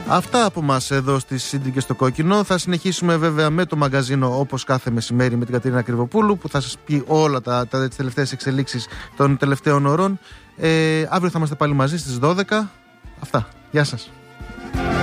Αυτά από μας εδώ στη Σίντι και στο Κόκκινο. Θα συνεχίσουμε βέβαια με το μαγκαζίνο όπως κάθε μεσημέρι με την Κατερίνα Κρυβοπούλου, που θα σας πει όλα τις τελευταίες εξελίξεις των τελευταίων ωρών. Αύριο θα είμαστε πάλι μαζί στις 12. Αυτά. Γεια σας.